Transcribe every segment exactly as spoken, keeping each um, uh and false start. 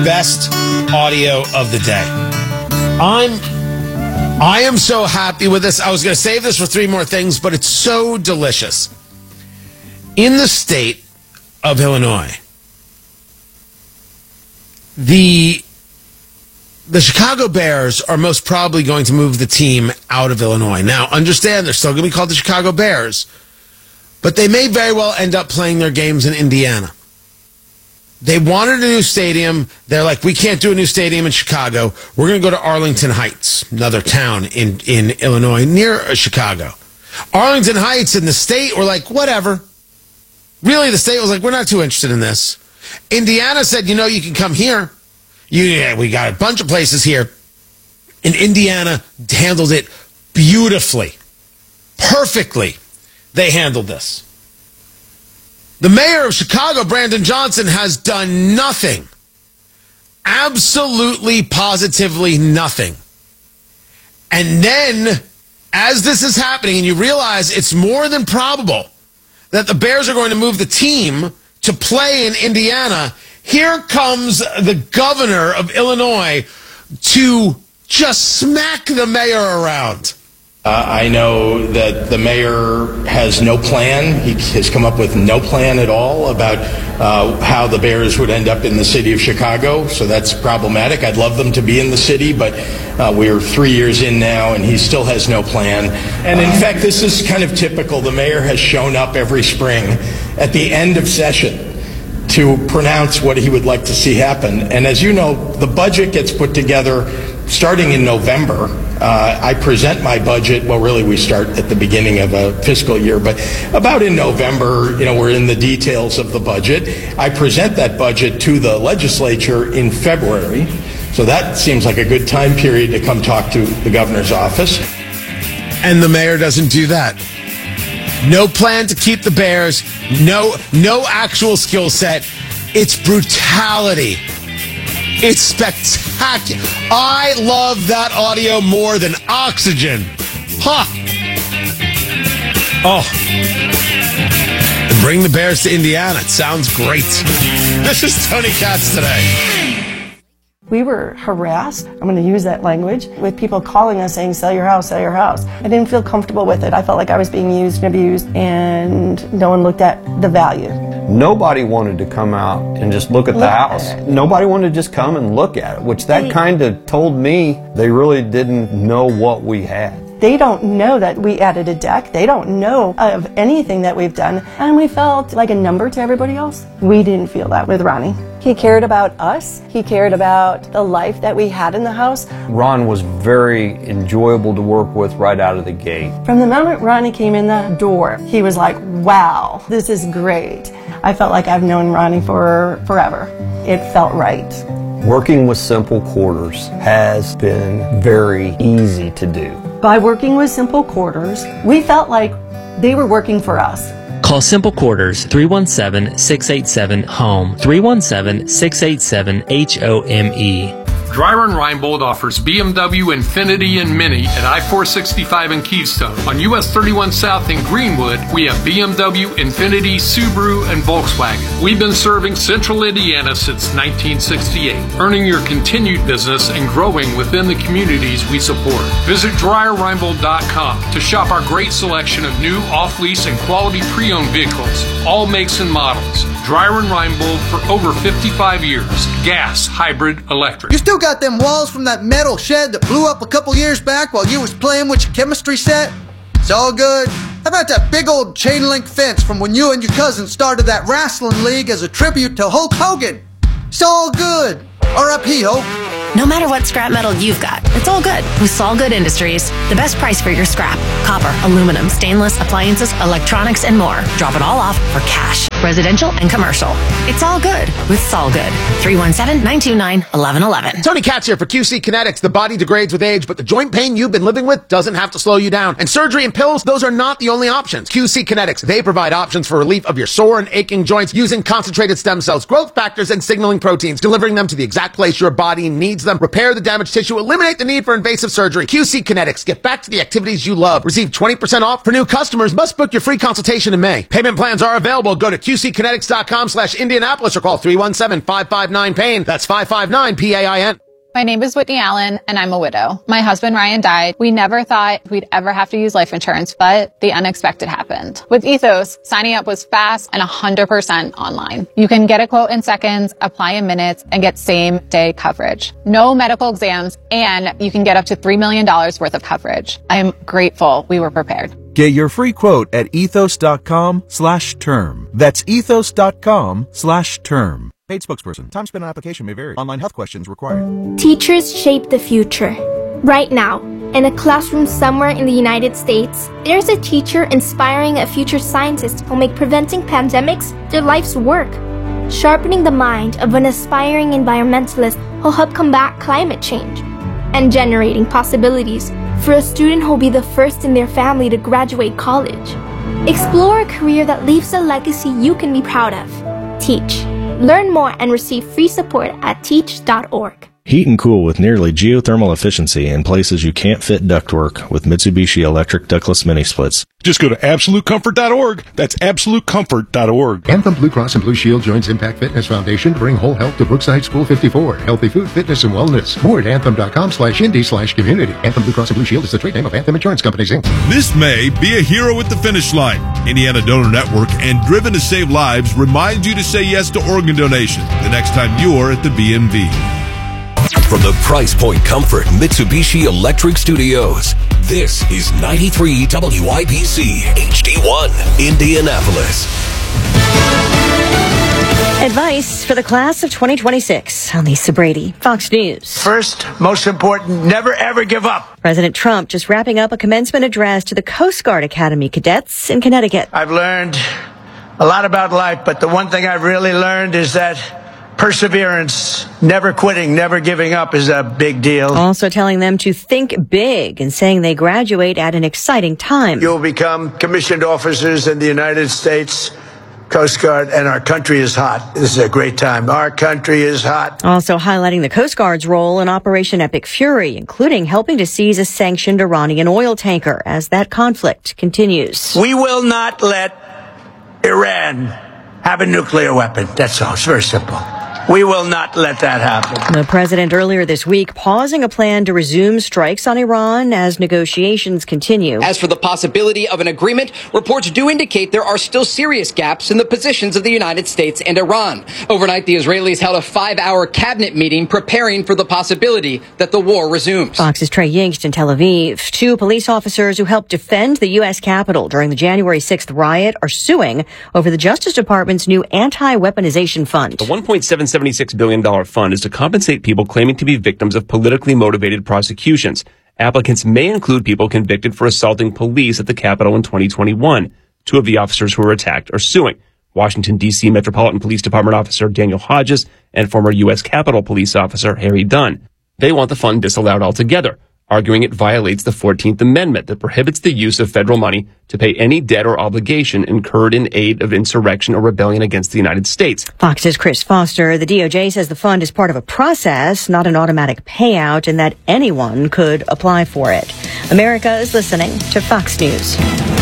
best audio of the day. I'm I am so happy with this. I was going to save this for three more things, but it's so delicious. In the state of Illinois, the the Chicago Bears are most probably going to move the team out of Illinois. Now, understand they're still going to be called the Chicago Bears, but they may very well end up playing their games in Indiana. They wanted a new stadium. They're like, we can't do a new stadium in Chicago. We're going to go to Arlington Heights, another town in, in Illinois, near Chicago. Arlington Heights and the state were like, whatever. Really, the state was like, we're not too interested in this. Indiana said, you know, you can come here. You, yeah, we got a bunch of places here. And Indiana handled it beautifully. Perfectly. They handled this. The mayor of Chicago, Brandon Johnson, has done nothing. Absolutely, positively nothing. And then, as this is happening, and you realize it's more than probable that the Bears are going to move the team to play in Indiana, here comes the governor of Illinois to just smack the mayor around. Uh, I know that the mayor has no plan. He has come up with no plan at all about uh, how the Bears would end up in the city of Chicago, so that's problematic. I'd love them to be in the city, but uh, we're three years in now, and he still has no plan. And in fact, this is kind of typical. The mayor has shown up every spring at the end of session to pronounce what he would like to see happen. And as you know, the budget gets put together starting in November. Uh, I present my budget, well, really we start at the beginning of a fiscal year, but about in November, you know, we're in the details of the budget. I present that budget to the legislature in February, so that seems like a good time period to come talk to the governor's office. And the mayor doesn't do that. No plan to keep the Bears, no, no actual skill set. It's brutality. It's spectacular. I love that audio more than Oxygen. Huh. Oh. And bring the Bears to Indiana. It sounds great. This is Tony Katz today. We were harassed, I'm going to use that language, with people calling us saying, sell your house, sell your house. I didn't feel comfortable with it. I felt like I was being used and abused, and no one looked at the value. Nobody wanted to come out and just look at the house. Nobody wanted to just come and look at it, which that kind of told me they really didn't know what we had. They don't know that we added a deck. They don't know of anything that we've done. And we felt like a number to everybody else. We didn't feel that with Ronnie. He cared about us. He cared about the life that we had in the house. Ron was very enjoyable to work with right out of the gate. From the moment Ronnie came in the door, he was like, wow, this is great. I felt like I've known Ronnie for forever. It felt right. Working with Simple Quarters has been very easy to do. By working with Simple Quarters, we felt like they were working for us. Call Simple Quarters three one seven, six eight seven, HOME, three one seven, six eight seven, H O M E. Dreyer and Reinbold offers B M W, Infiniti, and Mini at I four sixty-five in Keystone. On U S thirty-one South in Greenwood, we have B M W, Infiniti, Subaru, and Volkswagen. We've been serving Central Indiana since nineteen sixty-eight, earning your continued business and growing within the communities we support. Visit Dreyer Reinbold dot com to shop our great selection of new, off-lease, and quality pre-owned vehicles, all makes and models. Dreyer and Reinbold for over fifty-five years. Gas, hybrid, electric. You still got them walls from that metal shed that blew up a couple years back while you was playing with your chemistry set? It's all good. How about that big old chain link fence from when you and your cousin started that wrestling league as a tribute to Hulk Hogan? It's all good. R I P, Hulk. No matter what scrap metal you've got, it's all good with Solgood Industries. The best price for your scrap. Copper, aluminum, stainless, appliances, electronics, and more. Drop it all off for cash. Residential and commercial. It's all good with Solgood. three one seven, nine two nine, one one one one. Tony Katz here for Q C Kinetics. The body degrades with age, but the joint pain you've been living with doesn't have to slow you down. And surgery and pills, those are not the only options. Q C Kinetics, they provide options for relief of your sore and aching joints using concentrated stem cells, growth factors, and signaling proteins, delivering them to the exact place your body needs them, repair the damaged tissue, eliminate the need for invasive surgery. Q C Kinetics, get back to the activities you love. Receive twenty percent off for new customers. Must book your free consultation in May. Payment plans are available. Go to Q C Kinetics dot com slash Indianapolis or call three one seven, five five nine, pain. That's five five nine, P A I N. My name is Whitney Allen, and I'm a widow. My husband, Ryan, died. We never thought we'd ever have to use life insurance, but the unexpected happened. With Ethos, signing up was fast and one hundred percent online. You can get a quote in seconds, apply in minutes, and get same-day coverage. No medical exams, and you can get up to three million dollars worth of coverage. I am grateful we were prepared. Get your free quote at ethos.com slash term. That's ethos.com slash term. Paid spokesperson. Time spent on application may vary. Online health questions required. Teachers shape the future. Right now, in a classroom somewhere in the United States, there's a teacher inspiring a future scientist who'll make preventing pandemics their life's work. Sharpening the mind of an aspiring environmentalist who'll help combat climate change. And generating possibilities for a student who'll be the first in their family to graduate college. Explore a career that leaves a legacy you can be proud of. Teach. Learn more and receive free support at teach dot org. Heat and cool with nearly geothermal efficiency in places you can't fit ductwork with Mitsubishi Electric Ductless Mini Splits. Just go to absolute comfort dot org. That's absolute comfort dot org. Anthem Blue Cross and Blue Shield joins Impact Fitness Foundation to bring whole health to Brookside School fifty-four. Healthy food, fitness, and wellness. More at anthem.com slash indie slash community. Anthem Blue Cross and Blue Shield is the trade name of Anthem Insurance Companies, Incorporated. This May, be a hero at the finish line. Indiana Donor Network and Driven to Save Lives remind you to say yes to organ donation the next time you're at the B M V. From the Price Point Comfort Mitsubishi Electric Studios, this is ninety-three W I B C H D one, Indianapolis. Advice for the class of twenty twenty-six on Lisa Brady, Fox News. First, most important, never ever give up. President Trump just wrapping up a commencement address to the Coast Guard Academy cadets in Connecticut. I've learned a lot about life, but the one thing I've really learned is that perseverance, never quitting, never giving up is a big deal. Also telling them to think big and saying they graduate at an exciting time. You'll become commissioned officers in the United States Coast Guard, and our country is hot. This is a great time. Our country is hot. Also highlighting the Coast Guard's role in Operation Epic Fury, including helping to seize a sanctioned Iranian oil tanker as that conflict continues. We will not let Iran have a nuclear weapon. That's all. It's very simple. We will not let that happen. The president earlier this week pausing a plan to resume strikes on Iran as negotiations continue. As for the possibility of an agreement, reports do indicate there are still serious gaps in the positions of the United States and Iran. Overnight, the Israelis held a five-hour cabinet meeting preparing for the possibility that the war resumes. Fox's Trey Yingst in Tel Aviv. Two police officers who helped defend the U S Capitol during the January sixth riot are suing over the Justice Department's new anti-weaponization fund. The one point seven seven six billion dollars fund is to compensate people claiming to be victims of politically motivated prosecutions. Applicants may include people convicted for assaulting police at the Capitol in twenty twenty-one. Two of the officers who were attacked are suing. Washington, D C Metropolitan Police Department Officer Daniel Hodges and former U S Capitol Police Officer Harry Dunn. They want the fund disallowed altogether, arguing it violates the fourteenth Amendment that prohibits the use of federal money to pay any debt or obligation incurred in aid of insurrection or rebellion against the United States. Fox's Chris Foster. The D O J says the fund is part of a process, not an automatic payout, and that anyone could apply for it. America is listening to Fox News.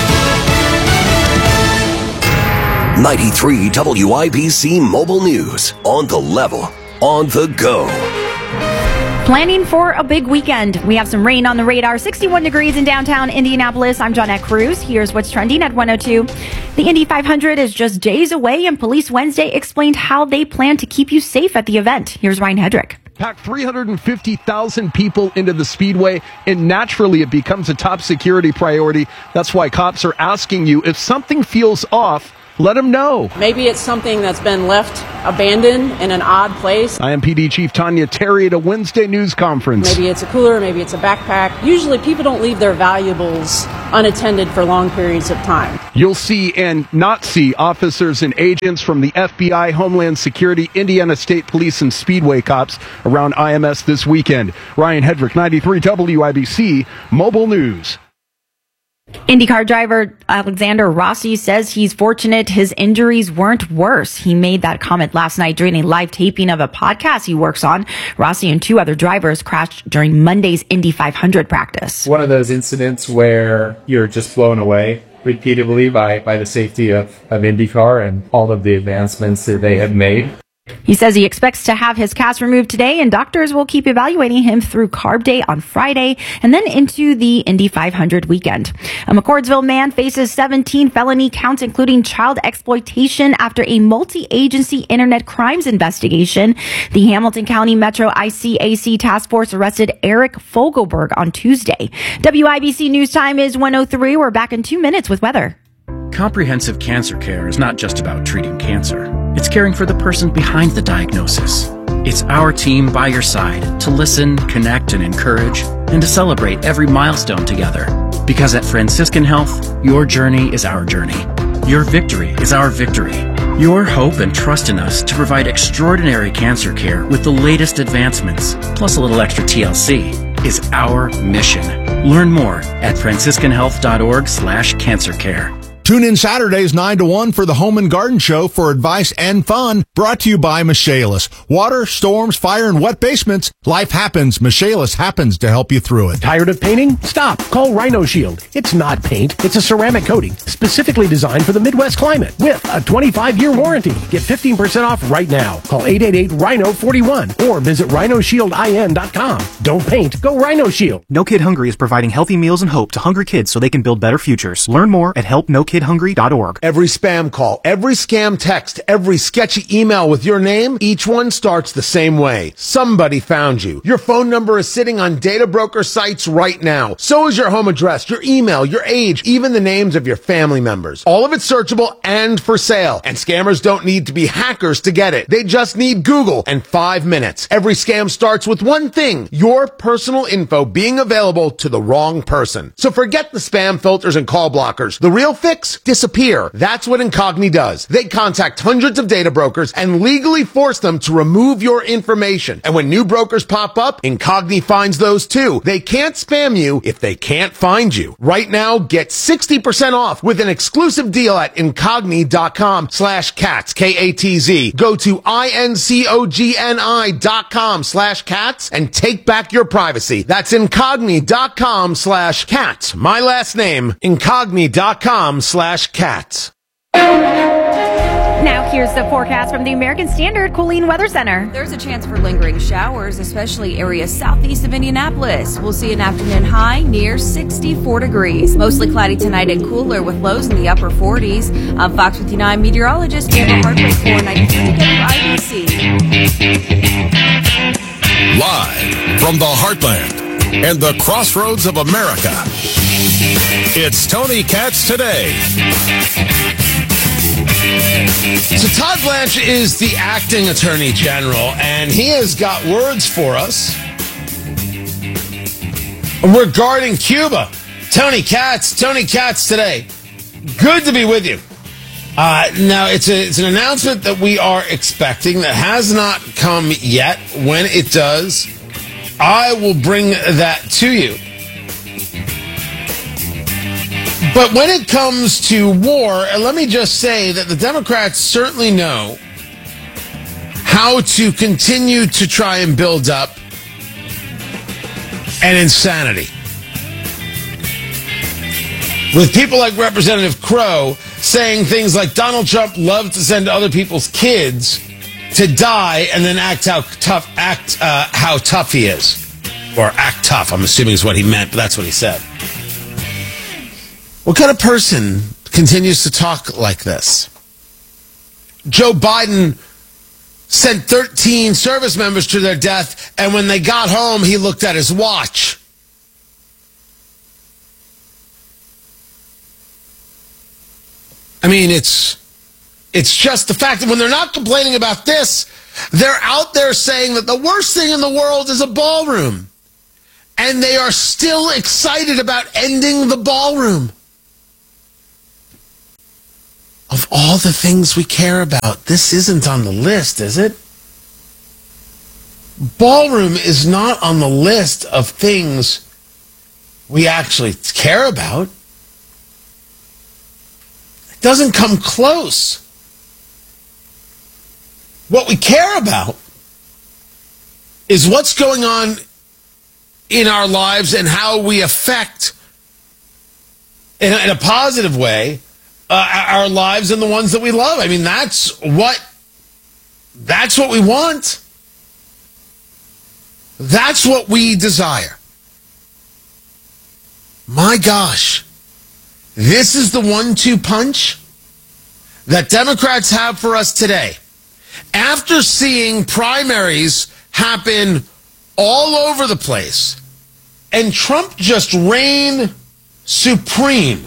ninety-three W I B C Mobile News. On the level. On the go. Planning for a big weekend. We have some rain on the radar. sixty-one degrees in downtown Indianapolis. I'm Johnette Cruz. Here's what's trending at one oh two. The Indy five hundred is just days away, and Police Wednesday explained how they plan to keep you safe at the event. Here's Ryan Hedrick. Pack three hundred fifty thousand people into the Speedway, and naturally it becomes a top security priority. That's why cops are asking you, if something feels off, let them know. Maybe it's something that's been left abandoned in an odd place. I M P D Chief Tanya Terry at a Wednesday news conference. Maybe it's a cooler, maybe it's a backpack. Usually people don't leave their valuables unattended for long periods of time. You'll see and not see officers and agents from the F B I, Homeland Security, Indiana State Police, and Speedway cops around I M S this weekend. Ryan Hedrick, ninety-three W I B C Mobile News. IndyCar driver Alexander Rossi says he's fortunate his injuries weren't worse. He made that comment last night during a live taping of a podcast he works on. Rossi and two other drivers crashed during Monday's Indy five hundred practice. One of those incidents where you're just blown away repeatedly by, by the safety of, of IndyCar and all of the advancements that they have made. He says he expects to have his cast removed today, and doctors will keep evaluating him through Carb Day on Friday and then into the Indy five hundred weekend. A McCordsville man faces seventeen felony counts, including child exploitation, after a multi-agency internet crimes investigation. The Hamilton County Metro I C A C task force arrested Eric Fogelberg on Tuesday. W I B C News Time is one oh three. We're back in two minutes with weather. Comprehensive cancer care is not just about treating cancer. It's caring for the person behind the diagnosis. It's our team by your side to listen, connect, and encourage, and to celebrate every milestone together. Because at Franciscan Health, your journey is our journey. Your victory is our victory. Your hope and trust in us to provide extraordinary cancer care with the latest advancements, plus a little extra T L C, is our mission. Learn more at franciscan health dot org slash cancer care. Tune in Saturdays nine to one for the Home and Garden Show for advice and fun, brought to you by Michaelis. Water, storms, fire, and wet basements. Life happens. Michaelis happens to help you through it. Tired of painting? Stop. Call Rhino Shield. It's not paint. It's a ceramic coating specifically designed for the Midwest climate with a twenty-five year warranty. Get fifteen percent off right now. Call eight eight eight, rhino four one or visit rhino shield I N dot com. Don't paint. Go Rhino Shield. No Kid Hungry is providing healthy meals and hope to hungry kids so they can build better futures. Learn more at help no kid hungry dot org. Every spam call, every scam text, every sketchy email with your name, each one starts the same way. Somebody found you. Your phone number is sitting on data broker sites right now. So is your home address, your email, your age, even the names of your family members. All of it searchable and for sale. And scammers don't need to be hackers to get it. They just need Google and five minutes. Every scam starts with one thing: your personal info being available to the wrong person. So forget the spam filters and call blockers. The real fix? Disappear. That's what Incogni does. They contact hundreds of data brokers and legally force them to remove your information. And when new brokers pop up, Incogni finds those too. They can't spam you if they can't find you. Right now, get sixty percent off with an exclusive deal at incogni dot com slash cats, K A T Z. Go to I N C O G N I dot com slash cats and take back your privacy. That's incogni dot com slash cats. My last name, incogni dot com slash cats. Now here's the forecast from the American Standard Cooling Weather Center. There's a chance for lingering showers, especially areas southeast of Indianapolis. We'll see an afternoon high near sixty-four degrees. Mostly cloudy tonight and cooler with lows in the upper forties. I'm Fox fifty-nine meteorologist Amber Hartwig for ninety-three W I B C. Live from the heartland and the crossroads of America, it's Tony Katz Today. So Todd Blanche is the acting attorney general, and he has got words for us regarding Cuba. Tony Katz, Tony Katz Today. Good to be with you. Uh, now, it's, a, it's an announcement that we are expecting that has not come yet. When it does, I will bring that to you. But when it comes to war, let me just say that the Democrats certainly know how to continue to try and build up an insanity. With people like Representative Crow saying things like Donald Trump loves to send other people's kids to die and then act how tough act uh, how tough he is. Or act tough, I'm assuming is what he meant, but that's what he said. What kind of person continues to talk like this? Joe Biden sent thirteen service members to their death, and when they got home, he looked at his watch. I mean, it's it's just the fact that when they're not complaining about this, they're out there saying that the worst thing in the world is a ballroom. And they are still excited about ending the ballroom. Of all the things we care about, this isn't on the list, is it? Ballroom is not on the list of things we actually care about. It doesn't come close. What we care about is what's going on in our lives and how we affect in a, in a positive way, uh, our lives and the ones that we love. I mean, that's what, that's what we want. That's what we desire. My gosh, this is the one two punch that Democrats have for us today. After seeing primaries happen all over the place and Trump just reign supreme,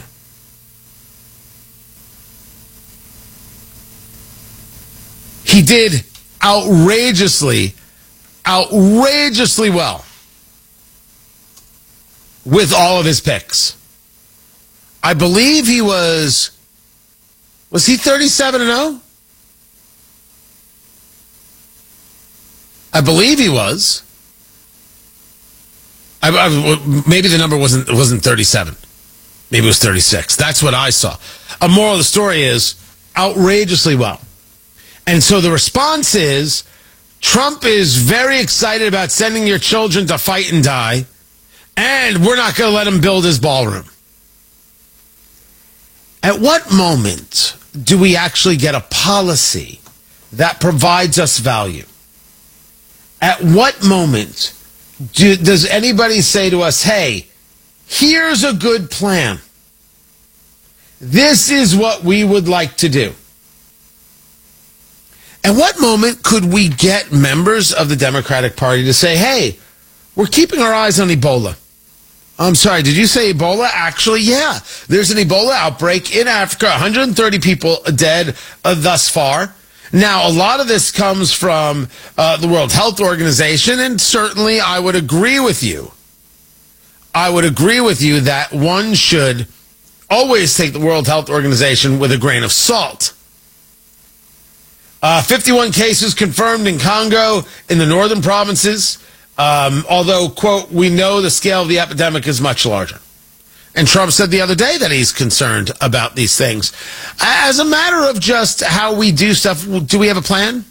he did outrageously, outrageously well with all of his picks. I believe he was, was he thirty-seven and oh? I believe he was. I, I, maybe the number wasn't wasn't thirty-seven. Maybe it was thirty-six. That's what I saw. A moral of the story is outrageously well. And so the response is, Trump is very excited about sending your children to fight and die, and we're not going to let him build his ballroom. At what moment do we actually get a policy that provides us value? At what moment do, does anybody say to us, hey, here's a good plan. This is what we would like to do. At what moment could we get members of the Democratic Party to say, hey, we're keeping our eyes on Ebola? I'm sorry, did you say Ebola? Actually, yeah. There's an Ebola outbreak in Africa, one hundred thirty people dead uh, thus far. Now, a lot of this comes from uh, the World Health Organization, and certainly I would agree with you. I would agree with you that one should always take the World Health Organization with a grain of salt. Uh, fifty-one cases confirmed in Congo in the northern provinces, um, although, quote, we know the scale of the epidemic is much larger. And Trump said the other day that he's concerned about these things. As a matter of just how we do stuff, do we have a plan?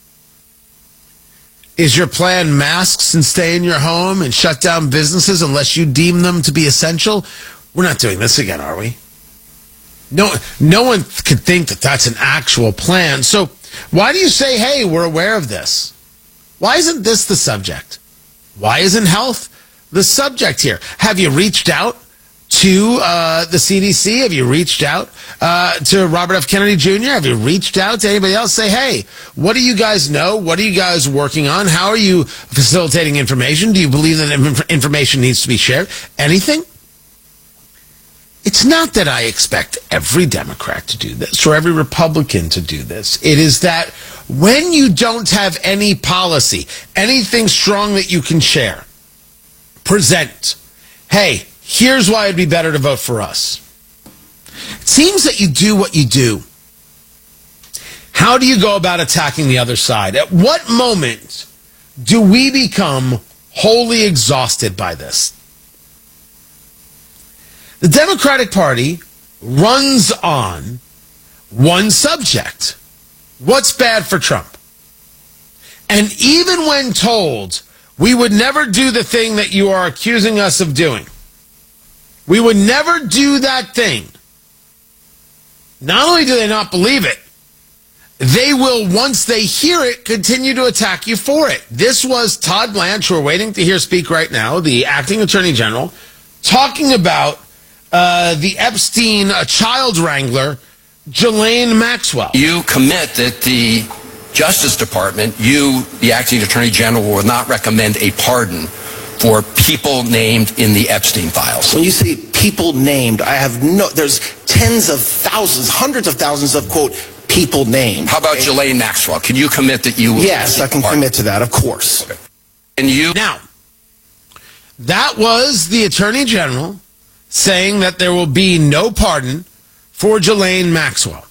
Is your plan masks and stay in your home and shut down businesses unless you deem them to be essential? We're not doing this again, are we? No, no one could think that that's an actual plan. So why do you say, hey, we're aware of this? Why isn't this the subject? Why isn't health the subject here? Have you reached out to uh, the C D C? Have you reached out uh, to Robert F. Kennedy Junior? Have you reached out to anybody else? Say, hey, what do you guys know? What are you guys working on? How are you facilitating information? Do you believe that inf- information needs to be shared? Anything? It's not that I expect every Democrat to do this or every Republican to do this. It is that when you don't have any policy, anything strong that you can share, present, hey, here's why it'd be better to vote for us. It seems that you do what you do. How do you go about attacking the other side? At what moment do we become wholly exhausted by this? The Democratic Party runs on one subject. What's bad for Trump? And even when told, we would never do the thing that you are accusing us of doing, we would never do that thing. Not only do they not believe it, they will, once they hear it, continue to attack you for it. This was Todd Blanche, who we're waiting to hear speak right now, the acting attorney general, talking about uh, the Epstein uh, child wrangler, Ghislaine Maxwell. You commit that the Justice Department, you, the acting attorney general, will not recommend a pardon for people named in the Epstein files. When you say people named, I have no, there's tens of thousands, hundreds of thousands of, quote, people named. How about okay. Ghislaine Maxwell? Can you commit that you will? Yes, I can pardon? commit to that, of course. Okay. And you? Now, that was the attorney general saying that there will be no pardon for Ghislaine Maxwell.